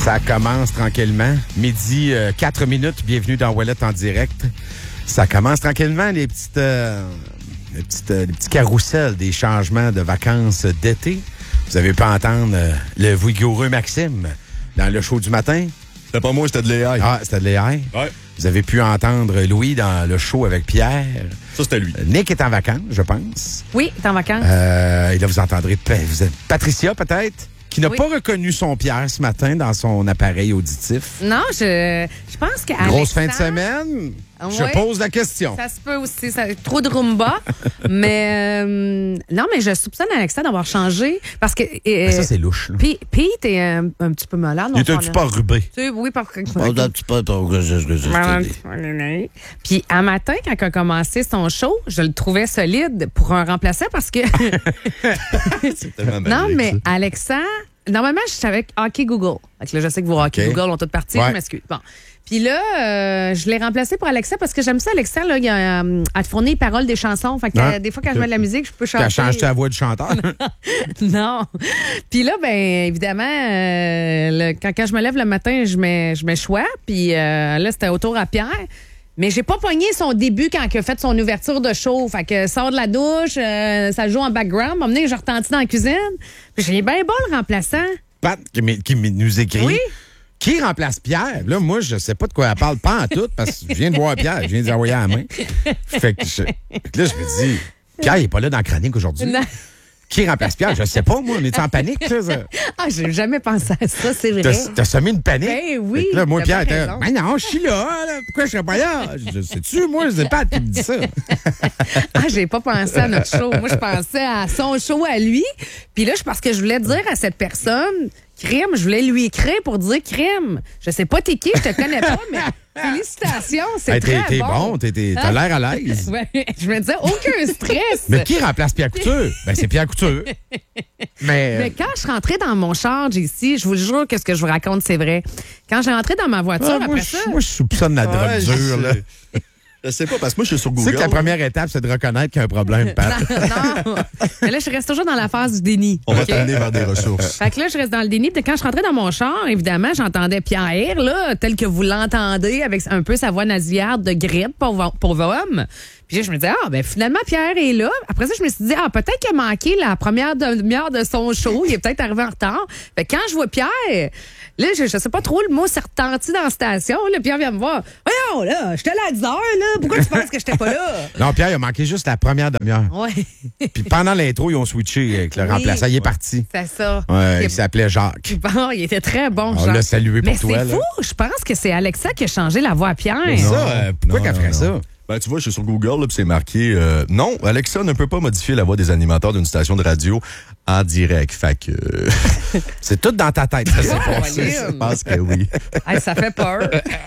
Ça commence tranquillement. Midi, 4 minutes. Bienvenue dans Ouellet en direct. Ça commence tranquillement, les petits carousels des changements de vacances d'été. Vous avez pu entendre le vigoureux Maxime dans le show du matin. C'était pas moi, c'était de l'AI. Ah, c'était de l'AI? Ouais. Vous avez pu entendre Louis dans le show avec Pierre. Ça, c'était lui. Nick est en vacances, je pense. Oui, il est en vacances. Et là, vous entendrez Patricia, peut-être, qui n'a pas reconnu son Pierre ce matin dans son appareil auditif. Non, je pense qu'Alexandre... Grosse fin de semaine. Je pose la question. Ça se peut aussi. Trop de rumba. Mais non, mais je soupçonne Alexandre d'avoir changé parce que... ça, c'est louche. Là. Pete est un petit peu malade. Il est un petit peu rubé. Oui, par contre. Un petit peu. Puis, un matin, quand il a commencé son show, je le trouvais solide pour un remplaçant parce que... C'est tellement non, magique, mais ça. Alexandre... Normalement, je suis avec Hockey Google. Fait que là, je sais que vos Hockey Google ont toutes parti. Ouais. Je m'excuse. Bon. Puis là, je l'ai remplacé pour Alexa parce que j'aime ça, Alexa, là, il a, à te fournir les paroles des chansons. Fait que des fois, quand je mets de la musique, je peux chanter. Tu as changé ta voix de chanteur. Non. Puis là, ben évidemment, quand je me lève le matin, je mets choix. Puis là, c'était autour à Pierre. Mais j'ai pas pogné son début quand il a fait son ouverture de show. Fait que sort de la douche, ça joue en background. M'a amené, je retentis dans la cuisine. Puis j'ai bien bon le remplaçant. Pat, qui nous écrit. Oui. Qui remplace Pierre? Là, moi, je sais pas de quoi elle parle, pas en tout, parce que je viens de voir Pierre, je viens d'y envoyer à la main. Fait que là, je me dis, Pierre, il est pas là dans la chronique aujourd'hui. Non. Qui remplace Pierre? Je sais pas, moi. On est en panique, là? Ah, j'ai jamais pensé à ça, c'est vrai. T'as semé une panique? Ben oui. Fait que là, moi, t'as Pierre, bien était raison. mais non, je suis là, pourquoi je serais pas là? Je sais-tu, moi, c'est Pat qui me dit ça. Ah, j'ai pas pensé à notre show. Moi, je pensais à son show à lui. Puis là, parce que je voulais dire à cette personne, crime, je voulais lui écrire pour dire crime. Je sais pas t'es qui, je te connais pas, mais félicitations, c'est Hey, très t'es bon. t'as l'air à l'aise. Ouais, je me disais, aucun stress. Mais qui remplace Pierre Couture? Ben, c'est Pierre Couture. Mais quand je suis rentrée dans mon char, ici, je vous jure que ce que je vous raconte, c'est vrai. Quand j'ai rentré dans ma voiture, moi, après ça... moi, je soupçonne la drogue dure, là. Je sais pas, parce que moi, je suis sur Tu Google. sais que la première étape, c'est de reconnaître qu'il y a un problème, Pat. Non. Mais là, je reste toujours dans la phase du déni. On va OK? t'amener vers des ressources. Fait que là, je reste dans le déni. Puis quand je suis rentrée dans mon char, évidemment, j'entendais Pierre, là, tel que vous l'entendez, avec un peu sa voix nasillarde de grippe pour homme. Puis là, je me disais, ben finalement, Pierre est là. Après ça, je me suis dit, peut-être qu'il a manqué la première demi-heure de son show. Il est peut-être arrivé en retard. Fait que quand je vois Pierre, là, je sais pas trop, le mot s'est retenti dans la station. Là, Pierre vient me voir. Voyons, là, j'étais là à 10 heures, là. Pourquoi tu penses que j'étais pas là? Non, Pierre, il a manqué juste la première demi-heure. Ouais. Puis pendant l'intro, ils ont switché avec le remplaçant. Il est parti. C'est ça. Ouais, il s'appelait Jacques. Bon, il était très bon, On Jacques. l'a salué pour Mais toi. c'est là. fou. Je pense que c'est Alexa qui a changé la voix à Pierre. Ça, pourquoi qu'elle ferait ça? Ben, tu vois, je suis sur Google, là, puis c'est marqué non, Alexa ne peut pas modifier la voix des animateurs d'une station de radio en direct. Fait que. C'est tout dans ta tête. Ça, c'est Oh, passé. William. Je pense que oui. Hey, ça fait peur.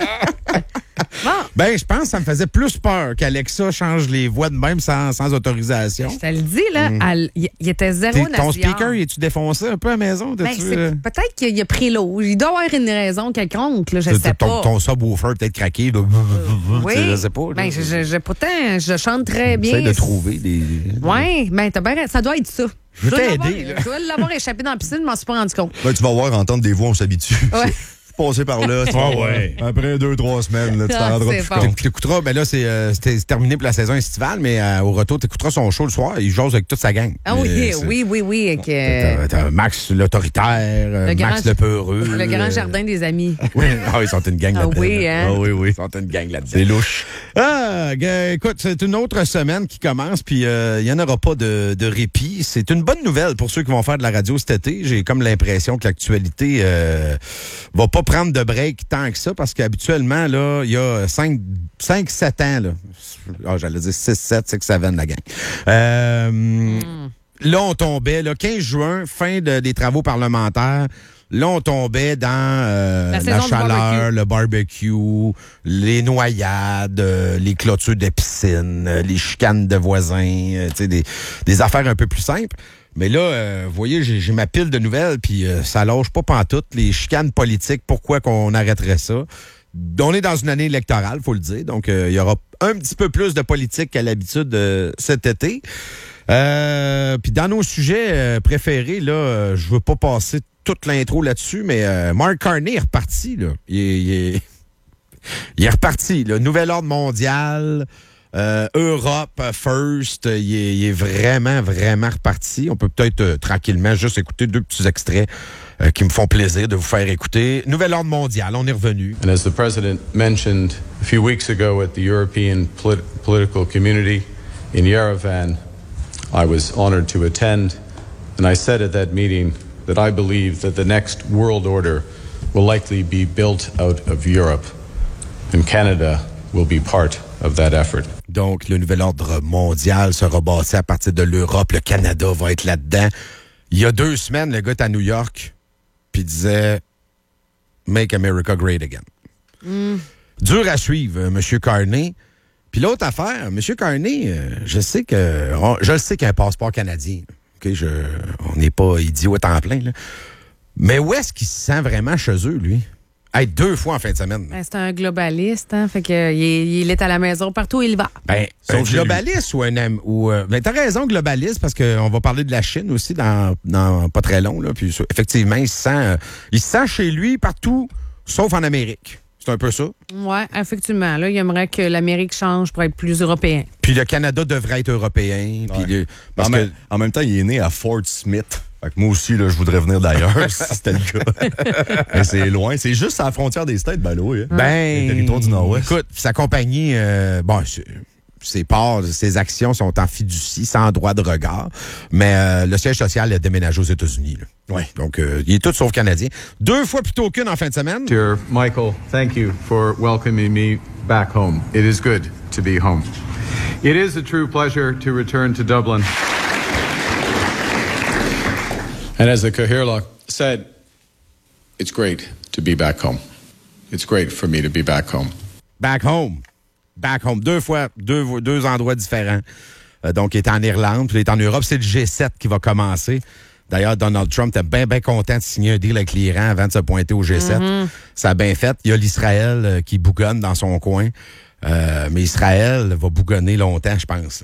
Bon, Ben, je pense que ça me faisait plus peur qu'Alexa change les voix de même sans autorisation. je te le dis, là, il était zéro Ton nasillard. speaker, es-tu défoncé un peu à la maison? Ben, T'as-tu, peut-être qu'il a pris l'eau. Il doit avoir une raison quelconque, là, je sais pas. ton subwoofer peut-être craqué. Là. Oui. Je sais pas. Ben, pourtant, je chante très bien. J'essaie de trouver des... Oui, ben, t'as bien raison. Ça doit être ça. Je veux dois t'aider, l'avoir- là. Je dois l'avoir échappé dans la piscine, je m'en suis pas rendu compte. Ben, tu vas voir, entendre des voix, on s'habitue. Ouais. Passer par là. ouais. Après 2-3 semaines, là, tu t'en Ah, rendras c'est plus bon. compte. T'écouteras, ben là, c'est terminé pour la saison estivale, mais au retour, t'écouteras son show le soir. Il jase avec toute sa gang. Ah oui, C'est- oui. Avec, T'as Max l'autoritaire, Max le peureux. le grand jardin des amis. Oui, ils sont une gang Ah là-dedans. oui, hein? Ah oui. Ils sont une gang là-dedans. C'est louche. Écoute, c'est une autre semaine qui commence, puis il n'y en aura pas de répit. C'est une bonne nouvelle pour ceux qui vont faire de la radio cet été. J'ai comme l'impression que l'actualité va pas prendre de break tant que ça, parce qu'habituellement, là, il y a 5-7 ans, là. J'allais dire 6-7, 6-7, la gang. Là, on tombait, là, 15 juin, fin des travaux parlementaires. Là, on tombait dans La la saison du chaleur, barbecue. le barbecue, les noyades, les clôtures de piscine, les chicanes de voisins, tu sais, des affaires un peu plus simples. Mais là, vous voyez, j'ai ma pile de nouvelles, puis ça lâche pas pantoute. Les chicanes politiques, pourquoi qu'on arrêterait ça? On est dans une année électorale, faut le dire. Donc, il y aura un petit peu plus de politique qu'à l'habitude cet été. Puis dans nos sujets préférés, là, je veux pas passer toute l'intro là-dessus, mais Mark Carney est reparti, là. Il est reparti, là. Nouvel ordre mondial, Europe first, il est vraiment, vraiment reparti. On peut peut-être tranquillement juste écouter 2 petits extraits qui me font plaisir de vous faire écouter. Nouvel ordre mondial, on est revenu. And as the President mentioned a few weeks ago at the European political community in Yerevan, I was honored to attend, and I said at that meeting that I believe that the next world order will likely be built out of Europe, and Canada will be part of that effort. Donc, le nouvel ordre mondial sera bâti à partir de l'Europe. Le Canada va être là-dedans. Il y a 2 semaines, le gars est à New York, puis il disait « Make America Great Again ». Dur à suivre, M. Carney. Puis l'autre affaire, M. Carney, je sais qu'il y a un passeport canadien. Okay, on n'est pas idiot à temps plein. Là. Mais où est-ce qu'il se sent vraiment chez eux, lui? Hey, 2 fois en fin de semaine. Ben, c'est un globaliste, hein? Fait que il est à la maison partout où il va. Ben, un globaliste ou un ami. Ben, t'as raison, globaliste, parce qu'on va parler de la Chine aussi dans pas très long. Là, puis effectivement, il se sent chez lui partout, sauf en Amérique. C'est un peu ça. Oui, effectivement. Là, il aimerait que l'Amérique change pour être plus européen. Puis le Canada devrait être européen. Ouais. Puis en même temps, il est né à Fort Smith. Fait que moi aussi, là, je voudrais venir d'ailleurs, si c'était le cas. Mais c'est loin. C'est juste à la frontière des States, ben oui. Ben, le territoire du Nord-Ouest. Écoute, sa compagnie, ses parts, ses actions sont en fiducie, sans droit de regard. Mais le siège social a déménagé aux États-Unis. Oui. Donc, il est tout sauf canadien. 2 fois plutôt qu'une en fin de semaine. Dear Michael, thank you for welcoming me back home. It is good to be home. It is a true pleasure to return to Dublin. And as the Cathaoirleach said, it's great to be back home. It's great for me to be back home. Back home. Back home. 2 fois, 2 endroits différents. Donc, il est en Irlande, puis il est en Europe. C'est le G7 qui va commencer. D'ailleurs, Donald Trump était bien content de signer un deal avec l'Iran avant de se pointer au G7. Ça a bien fait. Il y a l'Israël qui bougonne dans son coin. Mais Israël va bougonner longtemps, je pense.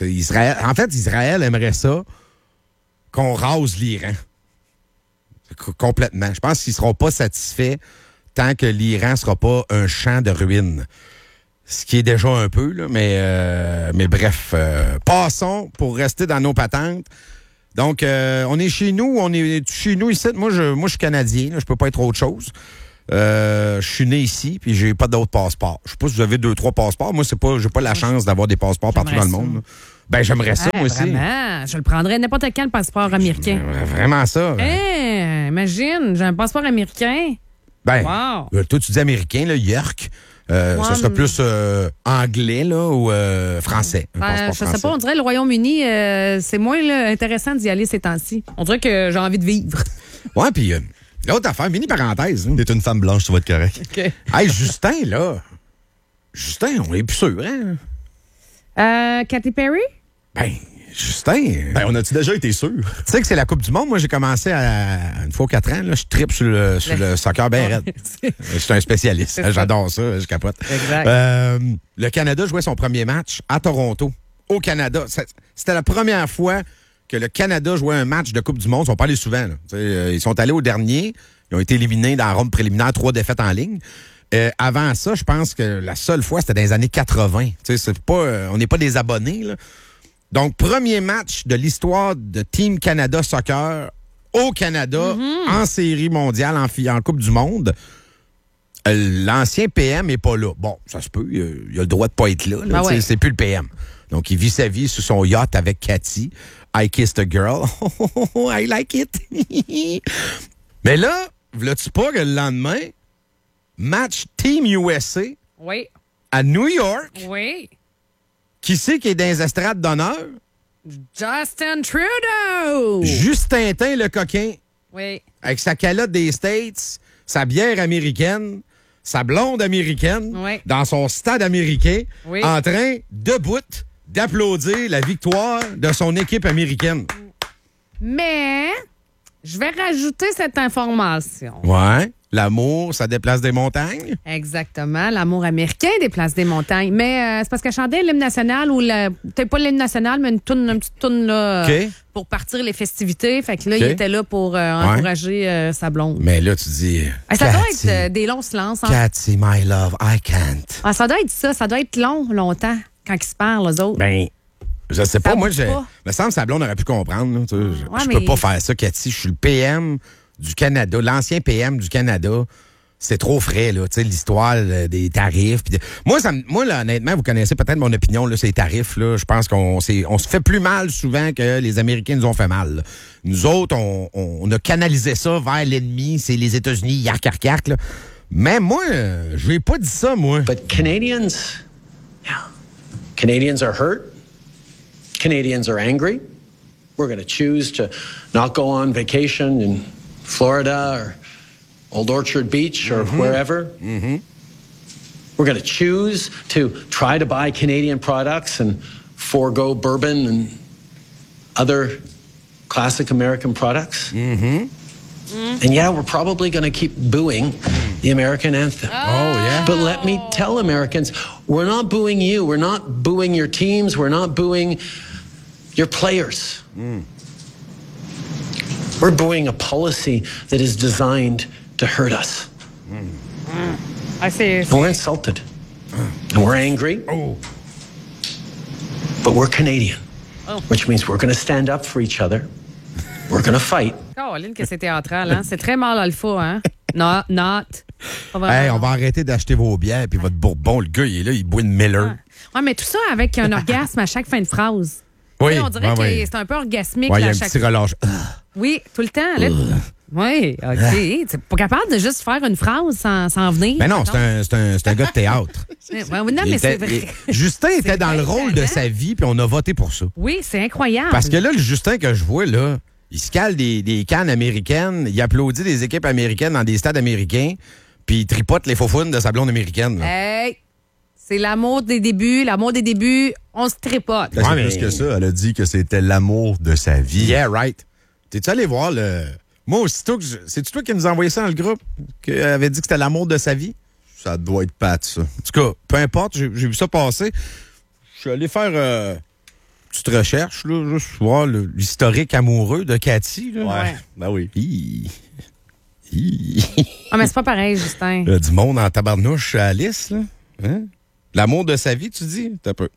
Israël aimerait ça qu'on rase l'Iran. Complètement. Je pense qu'ils ne seront pas satisfaits tant que l'Iran ne sera pas un champ de ruines. Ce qui est déjà un peu, là, mais bref. Passons pour rester dans nos patentes. Donc, on est chez nous. On est chez nous ici. Moi, je suis Canadien. Là, je peux pas être autre chose. Je suis né ici, puis j'ai pas d'autres passeports. Je sais pas si vous avez 2-3 passeports. Moi, j'ai pas la chance d'avoir des passeports partout dans le monde. Là. Ben, j'aimerais ça, moi aussi. Vraiment, je le prendrais n'importe quel passeport américain. Vraiment ça. Imagine, j'ai un passeport américain. Ben, wow. Toi, tu dis américain, là, York. Ça serait plus anglais, là, ou français. Je sais pas, on dirait le Royaume-Uni, c'est moins là, intéressant d'y aller ces temps-ci. On dirait que j'ai envie de vivre. Ouais, puis l'autre affaire, mini parenthèse. T'es une femme blanche, tu vas être correct. OK. Hey, Justin, là. Justin, on est plus sûr, hein? Katy Perry? Ben, Justin. Ben, on a-tu déjà été sûr? Tu sais que c'est la Coupe du Monde. Moi, j'ai commencé une fois aux 4 ans. Là, je trippe sur le soccer bien raide. Je suis un spécialiste. J'adore ça. Je capote. Exact. Le Canada jouait son premier match à Toronto, au Canada. C'était la première fois que le Canada jouait un match de Coupe du Monde. Ils sont pas allés souvent. Là. Ils sont allés au dernier. Ils ont été éliminés dans la ronde préliminaire, 3 défaites en ligne. Avant ça, je pense que la seule fois, c'était dans les années 80. C'est pas, on n'est pas des abonnés, là. Donc, premier match de l'histoire de Team Canada Soccer au Canada, en série mondiale, en Coupe du Monde. L'ancien PM n'est pas là. Bon, ça se peut, il a le droit de pas être là. Ah ouais. C'est plus le PM. Donc, il vit sa vie sur son yacht avec Cathy. I kissed a girl. I like it. Mais là, v'là-tu pas que le lendemain, match Team USA Oui. à New York. Oui. Qui c'est qui est dans les estrades d'honneur? Justin Trudeau! Justintin le coquin, Oui. avec sa calotte des States, sa bière américaine, sa blonde américaine, Oui. dans son stade américain, Oui. en train, debout, d'applaudir la victoire de son équipe américaine. Mais Je vais rajouter cette information. Ouais. L'amour, ça déplace des montagnes. Exactement. L'amour américain déplace des montagnes. Mais c'est parce qu'elle chantait l'hymne national ou peut-être pas l'hymne national, mais une petite toune là, OK. pour partir les festivités. Fait que là, OK. il était là pour encourager sa blonde. Mais là, tu dis... Ça doit Cathy, être des longs silences. Hein? Cathy, my love, I can't. Ah, ça doit être ça. Ça doit être longtemps, quand ils se parlent, eux autres. Ben, je sais pas. Moi, bouge pas. me semble que sa blonde aurait pu comprendre. Là, tu sais. Je mais- peux pas faire ça, Cathy. Je suis le PM du Canada, l'ancien PM du Canada. C'est trop frais, là, tu sais, l'histoire des tarifs. Moi, là, honnêtement, vous connaissez peut-être mon opinion, là, ces tarifs, là. Je pense qu'on se fait plus mal souvent que les Américains nous ont fait mal, là. Nous autres, on a canalisé ça vers l'ennemi, c'est les États-Unis, yark, là. Mais moi, je n'ai pas dit ça, moi. But Canadians are hurt. Canadians are angry. We're going to choose to not go on vacation in Florida or Old Orchard Beach or wherever. Mm-hmm. We're going to choose to try to buy Canadian products and forego bourbon and other classic American products. Mm-hmm. And yeah, we're probably going to keep booing the American anthem. Oh, yeah? But let me tell Americans, we're not booing you. We're not booing your teams. We're not booing your players. We're booing a policy that is designed to hurt us. Ah, c'est... And we're insulted. And we're angry. But we're Canadian, which means we're going to stand up for each other. We're going to fight. Caroline, que c'est théâtral, hein? C'est très mal alpha, hein? Not. Pas vraiment. Hey, on va arrêter d'acheter vos bières puis votre bourbon. Le gars, il est là, il boit une Miller. Ouais, mais tout ça avec un orgasme à chaque fin de phrase. Oui, Tu sais, on dirait que oui. c'est un peu orgasmique Ouais, il y là, a à un chaque petit relâche. Oui, tout le temps. Là. Oui, OK. T'es pas capable de juste faire une phrase sans venir. Mais non, mettons. c'est un gars de théâtre. Ouais, non, Il mais c'est était- vrai. Justin était C'est dans le vrai, rôle de hein? sa vie, puis on a voté pour ça. Oui, c'est incroyable. Parce que là, le Justin que je vois, là, il se cale des cannes américaines, il applaudit des équipes américaines dans des stades américains, puis il tripote les faufounes de sa blonde américaine. là. Hey, c'est l'amour des débuts. L'amour des débuts, on se tripote. Ben, c'est mais- plus que ça. Elle a dit que c'était l'amour de sa vie. Yeah, right. T'es-tu allé voir le... Moi, aussitôt que... C'est-tu toi qui nous a envoyé ça dans le groupe? Qui avait dit que c'était l'amour de sa vie? Ça doit être Pat, ça. En tout cas, peu importe, j'ai vu ça passer. Je suis allé faire une petite recherche, là, juste voir l'historique amoureux de Cathy. Là. Ouais. Ben oui. Ah, mais c'est pas pareil, Justin. Il y a du monde en tabarnouche à Alice, là. Hein? L'amour de sa vie, tu dis? T'as peu.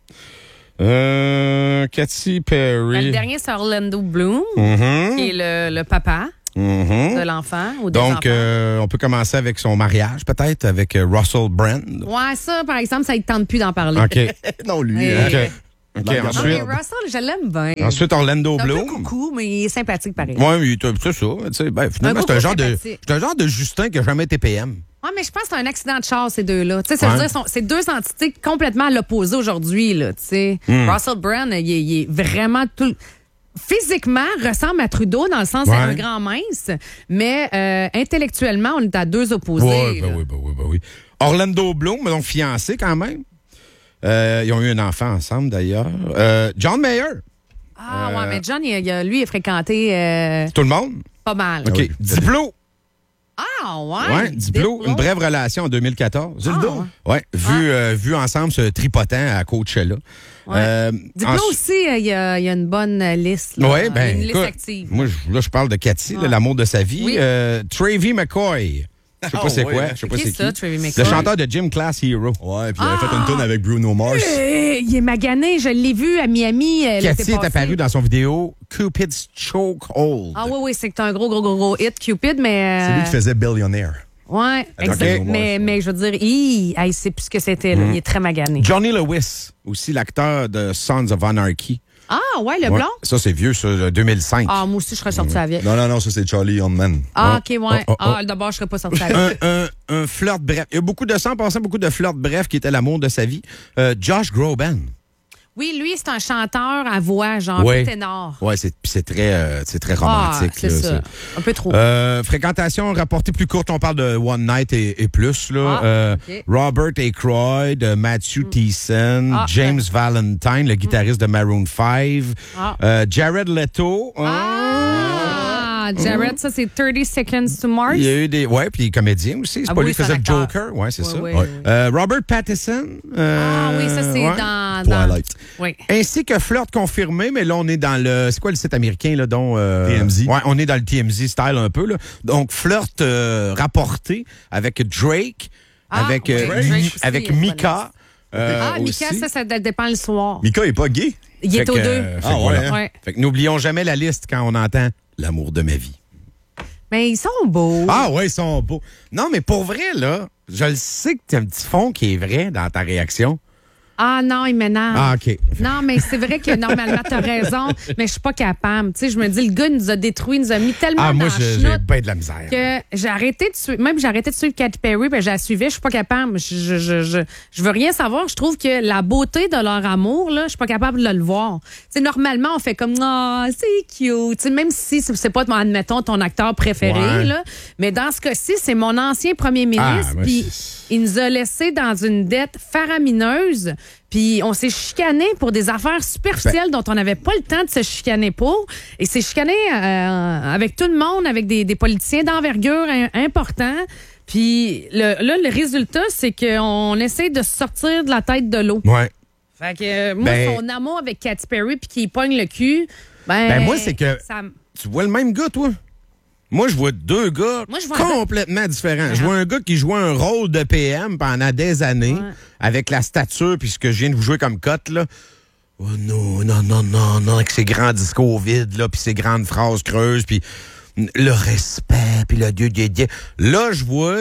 Katy Perry. Le dernier, c'est Orlando Bloom, Mhm. qui est le papa Mhm. de l'enfant ou des Donc, enfants. on peut commencer avec son mariage, peut-être, avec Russell Brand. Ouais, ça, par exemple, ça ne tente plus d'en parler. OK. Non, lui. Et- hein. OK. OK, Non, Non, mais ensuite, Russell, je l'aime bien. ensuite, Orlando C'est un peu Bloom. coucou, mais il est sympathique pareil. Oui, mais c'est ça. Tu sais, ben, finalement, Un c'est un, coucou genre de, sympathique. c'est un genre de Justin qui n'a jamais été PM. Ouais, mais je pense que c'est un accident de char, ces deux-là. Tu sais, ça veut Ouais. dire c'est deux entités complètement à l'opposé aujourd'hui, là, tu sais. Russell Brand, il est vraiment tout... Physiquement, ressemble à Trudeau dans le sens Ouais. c'est un grand mince, mais intellectuellement, on est à deux opposés. Ouais, là. ben oui. Orlando Bloom, donc fiancé quand même. Ils ont eu un enfant ensemble, d'ailleurs. John Mayer. Ah, ouais, mais John, lui, il a fréquenté Tout le monde? pas mal. OK. oui. Diplo. Ah, ouais. Ouais, Diplo. Une brève relation en 2014. Dildo. Ouais. Vu ensemble se tripotant à Coachella. Ouais. Diplo Ensuite- aussi, il y a une bonne liste. Là. Oui, Il y a ben, une liste écoute, active. moi, je parle de Cathy, là, l'amour de sa vie. Oui. Travie McCoy. Je sais pas c'est oui, quoi. hein. Je sais pas Qui c'est ça, qui. Travie McCoy? Le chanteur de Gym Class Hero. Ouais, puis il avait fait une tourne avec Bruno Mars. Il est magané, je l'ai vu à Miami. l'été Cathy est passé. apparue dans son vidéo Cupid's Chokehold. Ah oui, c'est un gros hit, Cupid, mais... C'est lui qui faisait Billionaire. Ouais, Avec exact. Bruno Mars, Mais je veux dire, il sait plus ce que c'était. Là. Il est très magané. Johnny Lewis, aussi l'acteur de Sons of Anarchy. Ah, ouais, le Ouais. blond? Ça, c'est vieux, ça, 2005. Ah, moi aussi, je serais sortie avec. Non, ça c'est Charlie Hunman. Ah, OK, ouais. oh, oh. Ah, d'abord, je serais pas sortie avec. Un flirt bref. Il y a beaucoup de sang, en passant, beaucoup de flirts bref qui était l'amour de sa vie. Josh Groban. Oui, lui, c'est un chanteur à voix, genre Ouais. ténor. Ouais, c'est très romantique. Ah, c'est là, ça. Un peu trop. Fréquentation rapportée plus courte, on parle de One Night et plus. Là. Ah, OK. Robert Aykroyd, Matthew Thiessen, Ah, James Valentine, le guitariste de Maroon 5, Ah. Jared Leto. Ah, Jared, ça, c'est 30 Seconds to Mars. Il y a eu des. Ouais, puis les comédiens aussi. C'est Ah pas oui, lui qui faisait le c'est un Joker. Ouais, c'est Ouais, ça. ouais, Ouais. ouais. Robert Pattinson. Ah oui, ça, c'est ouais. dans... Twilight. Oui. Ainsi que Flirt confirmé, mais là, on est dans le. C'est quoi le site américain, là, dont. TMZ. Ouais, on est dans le TMZ style un peu, là. Donc, Flirt rapporté avec Drake, Ah, avec, oui, Drake aussi, avec il est Mika. Mika, aussi. ça dépend le soir. Mika est pas gay. Il est Fait aux que, deux. fait que Ah, ouais, voilà. hein? Ouais. Fait que n'oublions jamais la liste quand on entend l'amour de ma vie. Mais ils sont beaux. Ah ouais, ils sont beaux. Non, mais pour vrai, là, je le sais que tu as un petit fond qui est vrai dans ta réaction. Ah non, il m'énerve. Ah, OK. Non, mais c'est vrai que normalement, t'as raison, mais je suis pas capable. Tu sais, je me dis, le gars nous a détruits, il nous a mis tellement Ah, moi, dans la j'ai chenoute bien de la misère. que j'ai arrêté de suivre, même j'ai arrêté de suivre Katy Perry, puis je la suivais, je suis pas capable. Je veux rien savoir. Je trouve que la beauté de leur amour, là, je suis pas capable de le voir. Tu sais, normalement, on fait comme, ah, c'est cute. Tu sais, même si c'est pas, admettons, ton acteur préféré, Ouais. là. Mais dans ce cas-ci, c'est mon ancien premier ministre, ouais, puis il nous a laissés dans une dette faramineuse. Puis on s'est chicané pour des affaires superficielles dont on n'avait pas le temps de se chicaner pour. Et s'est chicané avec tout le monde, avec des politiciens d'envergure importants. Puis le résultat, c'est qu'on essaie de se sortir de la tête de l'eau. Ouais. Fait que moi, Ben- son amour avec Katy Perry puis qu'il pogne le cul, ben moi, c'est que- ça- Tu vois le même gars, toi? Moi, je vois deux gars Moi, je vois un gars- complètement différents. Je vois un gars qui jouait un rôle de PM pendant des années, Ouais. avec la stature, puis ce que je viens de vous jouer comme cote, là. Oh non, avec ses grands discours vides, là, puis ses grandes phrases creuses, puis le respect, puis le dieu. Là, je vois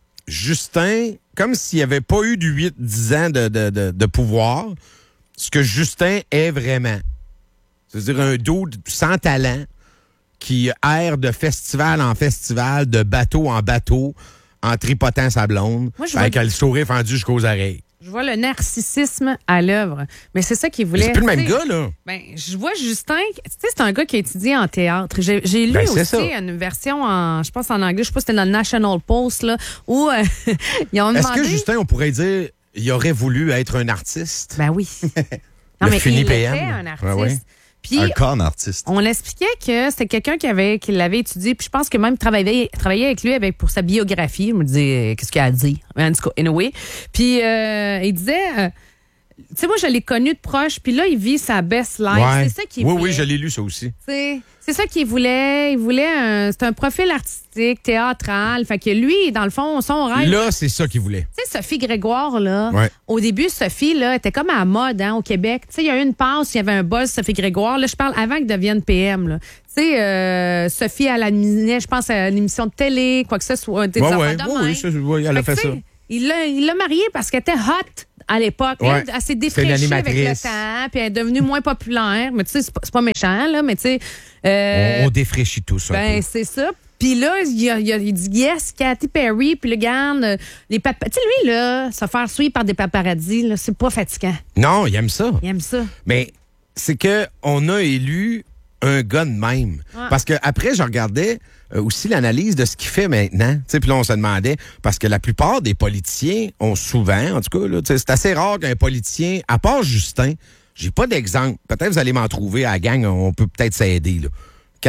Justin, comme s'il avait pas eu du 8-10 ans de pouvoir, ce que Justin est vraiment. C'est-à-dire un dude sans talent, qui erre de festival en festival, de bateau en bateau, en tripotant sa blonde, Moi, je avec vois- le sourire fendu jusqu'aux oreilles. Je vois le narcissisme à l'œuvre. Mais c'est ça qu'il Mais voulait. c'est plus le même tu sais. gars, là. Ben, je vois Justin, tu sais, c'est un gars qui a étudié en théâtre. J'ai lu Ben, c'est aussi ça. une version je pense en anglais, je sais pas si c'était dans le National Post, là, où ils ont Est-ce demandé... que Justin, on pourrait dire, il aurait voulu être un artiste? Ben oui. Le Non, mais fini il PM. était un artiste. Ouais, ouais. Puis, Un con artiste. on l'expliquait que c'était quelqu'un qui l'avait étudié, puis je pense que même travaillait avec lui pour sa biographie. Je me disais, qu'est-ce qu'il a à dire? En tout cas, anyway. Puis, il disait... tu sais, moi, je l'ai connu de proche, puis là, il vit sa best life. Ouais. C'est ça qu'il Oui, voulait. oui, je l'ai lu, ça aussi. C'est ça qu'il voulait. Il voulait c'est un profil artistique, théâtral. Fait que lui, dans le fond, son rêve. Là, c'est ça qu'il voulait. Tu sais, Sophie Grégoire, là, Ouais. au début, Sophie, là, était comme à la mode, au Québec. Tu sais, il y a eu une passe, il y avait un buzz, Sophie Grégoire. Là, je parle avant qu'elle devienne PM, là. Tu sais, Sophie, elle animait, je pense, à une émission de télé, quoi que ce soit. Des affaires de même. Oui, elle a fait Fait que, ça. tu sais, il l'a mariée parce qu'elle était hot à l'époque. Ouais. Elle s'est C'est défraîchie avec le l'animatrice. temps, puis elle est devenue moins populaire. Mais tu sais, c'est pas méchant, là, mais tu sais... On défraîchit tout ça. Ben, c'est ça. Puis là, il dit yes, Katy Perry, puis le gars, les tu sais, lui, là, se faire suivre par des paparazzis, là, c'est pas fatigant. Non, il aime ça. Il aime ça. Mais c'est que on a élu un gars de même. Ouais. Parce que après, je regardais aussi l'analyse de ce qu'il fait maintenant. Tu sais, puis là, on se demandait, parce que la plupart des politiciens ont souvent, en tout cas, là, tu sais, c'est assez rare qu'un politicien, à part Justin, j'ai pas d'exemple. Peut-être vous allez m'en trouver à la gang, on peut peut-être s'aider, là.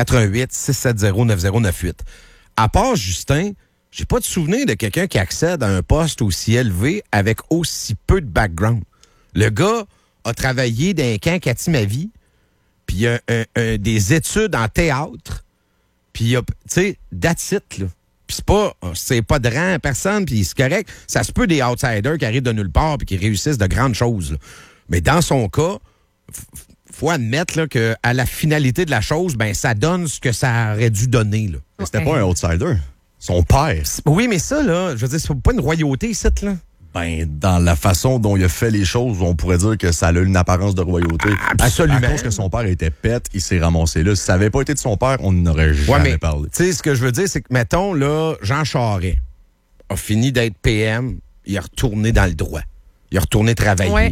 88-670-9098. À part Justin, j'ai pas de souvenir de quelqu'un qui accède à un poste aussi élevé avec aussi peu de background. Le gars a travaillé dans un camp Cathy Mavie, puis il a des études en théâtre, puis il a, tu sais, that's it, là. Puis c'est pas de rang à personne, puis c'est correct. Ça se peut des outsiders qui arrivent de nulle part puis qui réussissent de grandes choses, là. Mais dans son cas, faut admettre là, que à la finalité de la chose, ben ça donne ce que ça aurait dû donner, là. Mais c'était pas un outsider. Son père. Oui, mais ça, là, je veux dire, c'est pas une royauté, ici, là. Ben, dans la façon dont il a fait les choses, on pourrait dire que ça a eu une apparence de royauté. Absolument. À cause que son père était pète, il s'est ramassé là. Si ça n'avait pas été de son père, on n'aurait jamais parlé. Tu sais, ce que je veux dire, c'est que, mettons, là, Jean Charest a fini d'être PM, il est retourné dans le droit. Il est retourné travailler. Ouais.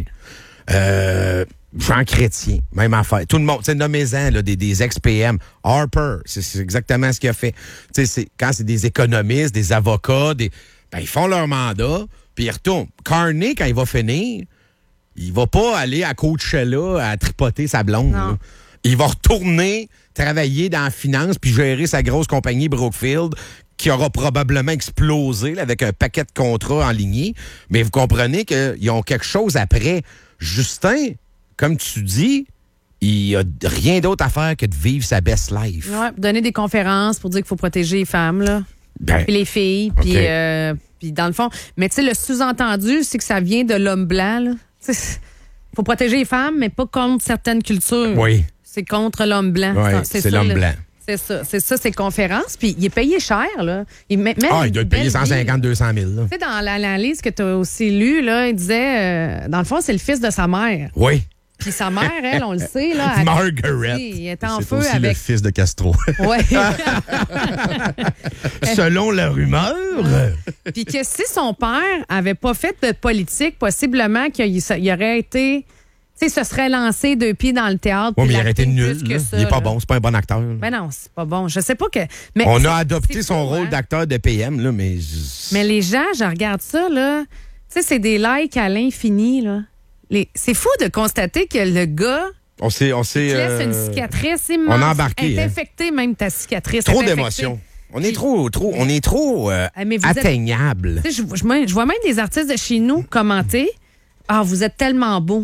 Jean Chrétien, même affaire. Tout le monde, tu sais, nommez-en là, des ex-PM. Harper, c'est exactement ce qu'il a fait. Tu sais, quand c'est des économistes, des avocats, ben, ils font leur mandat, puis ils retournent. Carney, quand il va finir, il va pas aller à Coachella à tripoter sa blonde. Non. Là. Il va retourner travailler dans la finance puis gérer sa grosse compagnie Brookfield qui aura probablement explosé là, avec un paquet de contrats en ligne. Mais vous comprenez qu'ils ont quelque chose après. Justin, comme tu dis, il a rien d'autre à faire que de vivre sa best life. Ouais, donner des conférences pour dire qu'il faut protéger les femmes, là. Ben, Puis les filles, OK. puis dans le fond. Mais tu sais, le sous-entendu, c'est que ça vient de l'homme blanc, là. Il faut protéger les femmes, mais pas contre certaines cultures. Oui. C'est contre l'homme blanc. Oui, c'est c'est ça, l'homme là. blanc. C'est ça, ses conférences. Puis il est payé cher, là. Il doit être payé 150 200 000. Là. Tu sais, dans l'analyse que tu as aussi lue, là, il disait, dans le fond, c'est le fils de sa mère. Oui. Puis sa mère, elle, on le sait, là. elle- Margaret. Il est en C'est feu aussi le avec. fils de Castro. Ouais. Selon la rumeur. Puis que si son père avait pas fait de politique, possiblement qu'il aurait été. Tu sais, se serait lancé 2 pieds dans le théâtre. Oui, puis mais il aurait été l'acting nul. plus que Là. ça, Il est pas là. bon, c'est pas un bon acteur. là. Ben non, c'est pas bon. Je sais pas que. Mais On c'est- a adopté c'est son fou, rôle hein. d'acteur de PM, là, mais. Mais les gens, je regarde ça, là. Tu sais, c'est des likes à l'infini, là. C'est fou de constater que le gars On s'est. te laisse une cicatrice immense. on a embarqué, Elle est hein. infectée, même ta cicatrice. Trop Elle est d'émotions. On est Puis- trop mais vous êtes- atteignable. Tu sais, je vois même des artistes de chez nous commenter. Ah, vous êtes tellement beaux.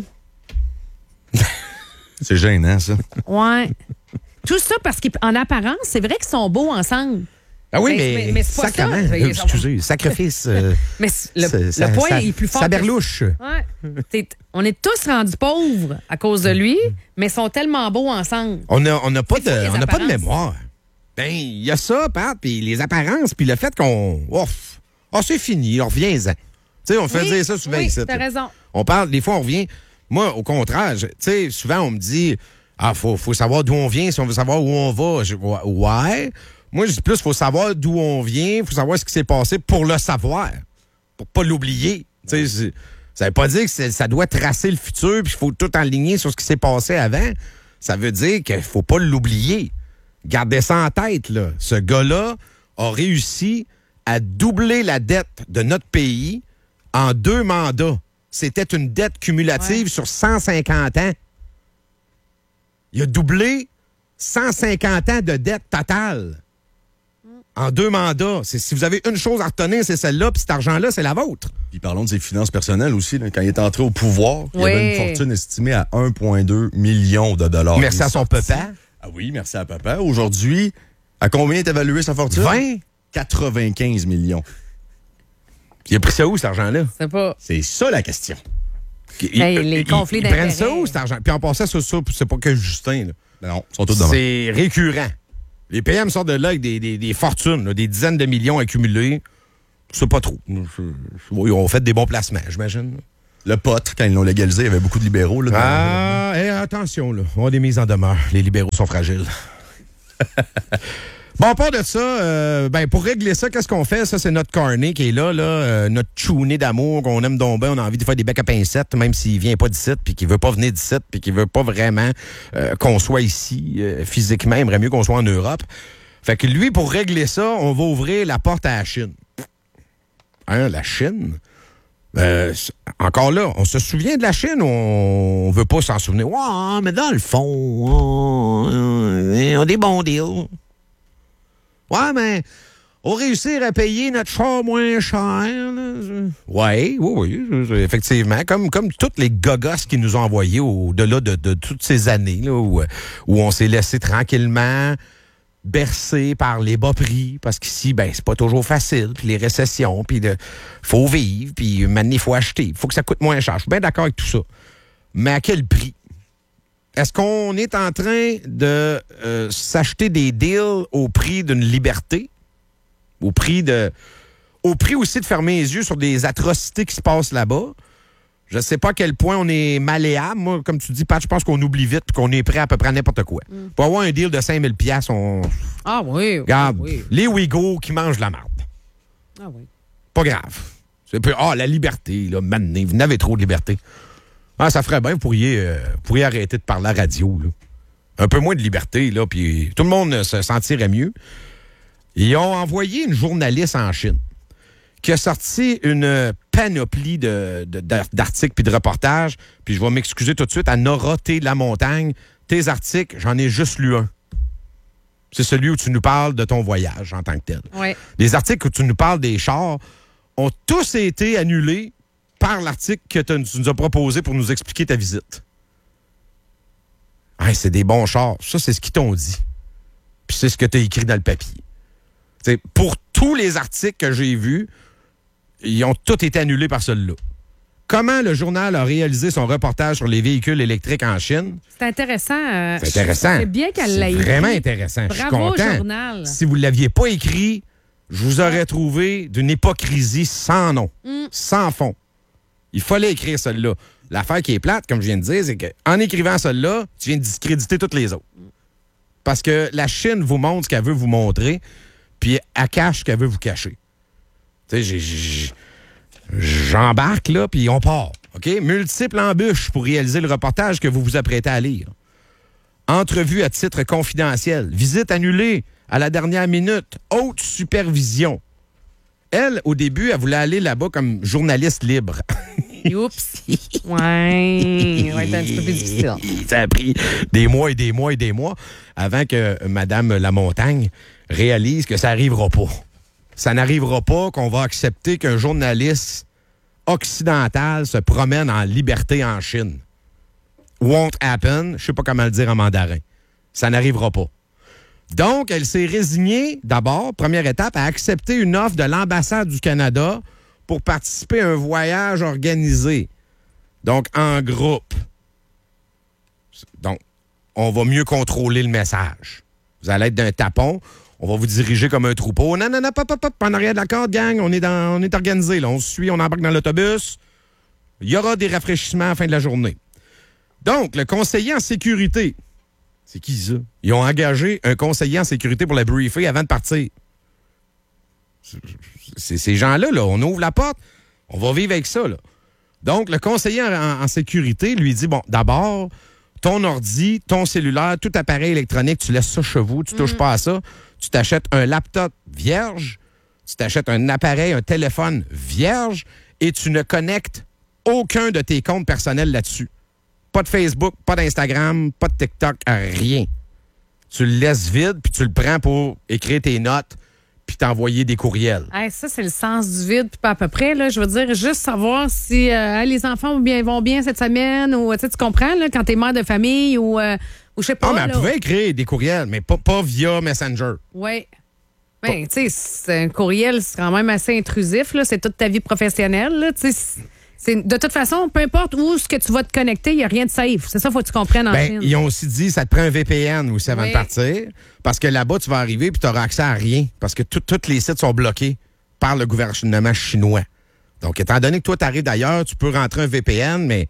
C'est gênant, ça. Ouais. Tout ça parce qu'en apparence, c'est vrai qu'ils sont beaux ensemble. Ah oui, mais c'est pas sacrement. ça. Excusez, sacrifice. Mais le point est plus fort. Ça que- berlouche. Ouais. On est tous rendus pauvres à cause de lui, mais ils sont tellement beaux ensemble. On n'a pas, C'est fou, les on n'a pas de apparences. mémoire. Ben, il y a ça, Pat, puis les apparences, puis le fait qu'on. C'est fini, on revient-en. Tu sais, on fait Oui, dire ça souvent oui, ici. t'as raison. On parle, des fois, on revient. Moi, au contraire, tu sais, souvent, on me dit, faut savoir d'où on vient si on veut savoir où on va. Ouais. Moi, je dis plus, faut savoir d'où on vient, faut savoir ce qui s'est passé pour le savoir, pour pas l'oublier. Tu sais, ça veut pas dire que ça doit tracer le futur, puis il faut tout enligner sur ce qui s'est passé avant. Ça veut dire qu'il faut pas l'oublier. Gardez ça en tête, là. Ce gars-là a réussi à doubler la dette de notre pays en 2 mandats. C'était une dette cumulative sur 150 ans. Il a doublé 150 ans de dette totale en 2 mandats. Si vous avez une chose à retenir, c'est celle-là, puis cet argent-là, c'est la vôtre. Puis parlons de ses finances personnelles aussi. Là. Quand il est entré au pouvoir, il avait une fortune estimée à 1,2 million de dollars. Merci Il est à son sorti- papa. Ah oui, merci à papa. Aujourd'hui, à combien est évaluée sa fortune? 20. 95 millions. Il a pris ça où, cet argent-là? C'est pas. C'est ça la question. Hey, les conflits Ils prennent ça d'intérêts. où, cet argent? Puis en passant sur ça, c'est pas que Justin. Là. Ben non, ils sont tous devant. C'est récurrent. Les PM sortent de là avec des fortunes, là, des dizaines de millions accumulés. C'est pas trop. Ils ont fait des bons placements, j'imagine. Le pote, quand ils l'ont légalisé, il y avait beaucoup de libéraux. Là, Attention, là. On a des mises en demeure. Les libéraux sont fragiles. Bon, à part de ça, pour régler ça, qu'est-ce qu'on fait? Ça, c'est notre carnet qui est là, notre chounet d'amour qu'on aime donc bien. On a envie de faire des becs à pincettes, même s'il vient pas d'ici, puis qu'il veut pas venir d'ici, puis qu'il veut pas vraiment qu'on soit ici physiquement. Il aimerait mieux qu'on soit en Europe. Fait que lui, pour régler ça, on va ouvrir la porte à la Chine. Hein, la Chine? Encore là, on se souvient de la Chine ou on veut pas s'en souvenir? Ouais, mais dans le fond, on a des bons deals. Ouais, mais on réussir à payer notre char moins cher. Là. Oui, effectivement. Comme tous les gogos qui nous ont envoyés au-delà de toutes ces années là, où on s'est laissé tranquillement bercé par les bas prix, parce qu'ici, c'est pas toujours facile, puis les récessions, puis faut vivre, puis maintenant, il faut acheter. Il faut que ça coûte moins cher. Je suis bien d'accord avec tout ça. Mais à quel prix? Est-ce qu'on est en train de s'acheter des deals au prix d'une liberté? Au prix aussi de fermer les yeux sur des atrocités qui se passent là-bas? Je ne sais pas à quel point on est malléable. Moi, comme tu dis, Pat, je pense qu'on oublie vite et qu'on est prêt à peu près à n'importe quoi. Pour avoir un deal de 5 000 $, on... Ah oui. Regarde, Oui. les Ouïghours qui mangent de la marde. Ah oui. Pas grave. La liberté, là, maintenant, vous n'avez trop de liberté. Ah, ça ferait bien, vous pourriez arrêter de parler à la radio, là. Un peu moins de liberté, là, puis tout le monde se sentirait mieux. Ils ont envoyé une journaliste en Chine qui a sorti une panoplie d'articles puis de reportages. Puis je vais m'excuser tout de suite à Nora T. Lamontagne. tes articles, j'en ai juste lu un. C'est celui où tu nous parles de ton voyage en tant que tel. Ouais. Les articles où tu nous parles des chars ont tous été annulés par l'article que tu nous as proposé pour nous expliquer ta visite. Hey, c'est des bons chars. Ça, c'est ce qu'ils t'ont dit. Puis c'est ce que tu as écrit dans le papier. T'sais, pour tous les articles que j'ai vus, ils ont tous été annulés par celui-là. Comment le journal a réalisé son reportage sur les véhicules électriques en Chine? C'est intéressant. C'est intéressant. C'est bien qu'elle l'ait C'est écrit. vraiment intéressant. Je suis Bravo au content. journal. Si vous ne l'aviez pas écrit, je vous aurais trouvé d'une hypocrisie sans nom, sans fond. Il fallait écrire celle-là. L'affaire qui est plate, comme je viens de dire, c'est qu'en écrivant celle-là, tu viens de discréditer toutes les autres. Parce que la Chine vous montre ce qu'elle veut vous montrer, puis elle cache ce qu'elle veut vous cacher. Tu sais, j'embarque, là, puis on part. OK? Multiples embûches pour réaliser le reportage que vous vous apprêtez à lire. Entrevue à titre confidentiel. Visite annulée à la dernière minute. Haute supervision. Elle, au début, elle voulait aller là-bas comme journaliste libre. Oups. Ouais. C'est un petit peu plus difficile. Ça a pris des mois et des mois et des mois avant que Mme Lamontagne réalise que ça n'arrivera pas. Ça n'arrivera pas qu'on va accepter qu'un journaliste occidental se promène en liberté en Chine. Won't happen. Je sais pas comment le dire en mandarin. Ça n'arrivera pas. Donc, elle s'est résignée, d'abord, première étape, à accepter une offre de l'ambassade du Canada pour participer à un voyage organisé. Donc, en groupe. Donc, on va mieux contrôler le message. Vous allez être d'un tapon. On va vous diriger comme un troupeau. Non, pop, en arrière de la corde, gang. On est organisé, là. On se suit, on embarque dans l'autobus. Il y aura des rafraîchissements à la fin de la journée. Donc, le conseiller en sécurité, c'est qui ça? Ils ont engagé un conseiller en sécurité pour la briefer avant de partir. C'est ces gens-là, là, on ouvre la porte, on va vivre avec ça, là. Donc, le conseiller en sécurité lui dit, bon, d'abord, ton ordi, ton cellulaire, tout appareil électronique, tu laisses ça chez vous, tu touches pas à ça. Tu t'achètes un laptop vierge, tu t'achètes un appareil, un téléphone vierge et tu ne connectes aucun de tes comptes personnels là-dessus. Pas de Facebook, pas d'Instagram, pas de TikTok, rien. Tu le laisses vide puis tu le prends pour écrire tes notes puis t'envoyer des courriels. Hey, ça, c'est le sens du vide, puis pas à peu près. Là, je veux dire, juste savoir si les enfants vont bien cette semaine ou tu comprends, là, quand t'es mère de famille ou je sais pas. Ah, mais elle là, pouvait écrire des courriels, mais pas via Messenger. Oui. Ben, tu sais, un courriel, c'est quand même assez intrusif, là. C'est toute ta vie professionnelle, là. Tu sais, de toute façon, peu importe où ce que tu vas te connecter, il n'y a rien de safe. C'est ça, faut que tu comprennes en Chine. Ils ont aussi dit, ça te prend un VPN aussi avant de partir. Parce que là-bas, tu vas arriver puis tu n'auras accès à rien. Parce que tous les sites sont bloqués par le gouvernement chinois. Donc, étant donné que toi, tu arrives d'ailleurs, tu peux rentrer un VPN, mais